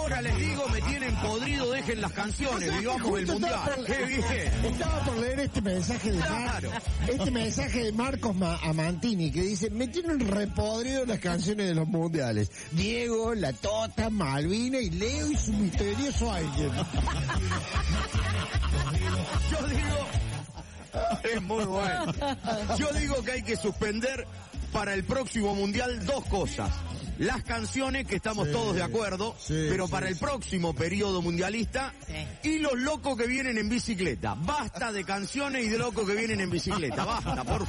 ahora les digo, me tienen podrido, dejen las canciones, vivamos el mundial. ¡Qué bien! Estaba por leer este mensaje de Marcos Amantini, que dice, me tienen repodrido las canciones de los mundiales. Diego, La Tota, Malvina y Leo y su misterioso alguien. Yo digo, es muy bueno. Yo digo que hay que suspender para el próximo mundial 2 cosas. Las canciones, que estamos todos de acuerdo, pero para el próximo periodo mundialista, y los locos que vienen en bicicleta. Basta de canciones y de locos que vienen en bicicleta. Basta, por